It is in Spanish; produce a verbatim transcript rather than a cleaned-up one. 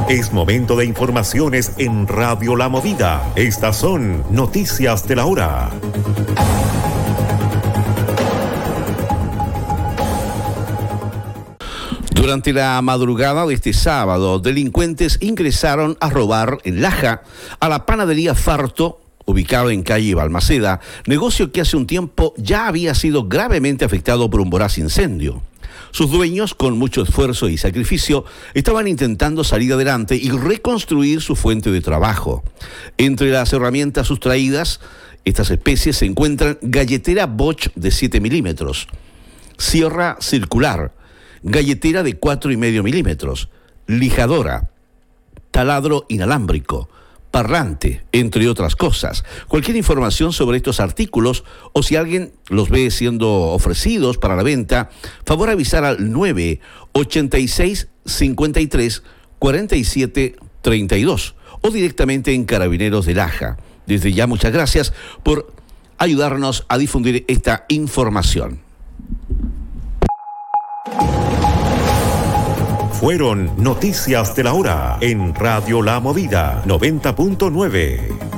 Es momento de informaciones en Radio La Movida. Estas son noticias de la hora. Durante la madrugada de este sábado, delincuentes ingresaron a robar en Laja a la panadería Farto, ubicado en calle Balmaceda, negocio que hace un tiempo ya había sido gravemente afectado por un voraz incendio. Sus dueños, con mucho esfuerzo y sacrificio, estaban intentando salir adelante y reconstruir su fuente de trabajo. Entre las herramientas sustraídas, estas especies se encuentran galletera Bosch de siete milímetros, sierra circular, galletera de cuatro y medio milímetros, lijadora, taladro inalámbrico, parlante, entre otras cosas. Cualquier información sobre estos artículos o si alguien los ve siendo ofrecidos para la venta, favor avisar al nueve ochenta y seis cincuenta y tres cuarenta y siete treinta y dos o directamente en Carabineros de Laja. Desde ya muchas gracias por ayudarnos a difundir esta información. Fueron noticias de la hora en Radio La Movida noventa punto nueve.